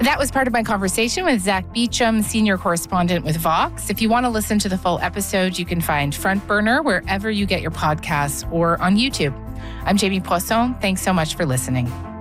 That was part of my conversation with Zach Beecham, senior correspondent with Vox. If you want to listen to the full episode, you can find Front Burner wherever you get your podcasts or on YouTube. I'm Jamie Poisson. Thanks so much for listening.